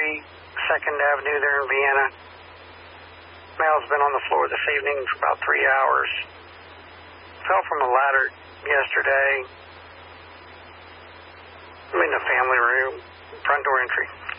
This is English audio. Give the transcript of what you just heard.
2nd Avenue there in Vienna. Male's been on the floor this evening for about 3 hours. Fell from a ladder yesterday. I'm in the family room, front door entry.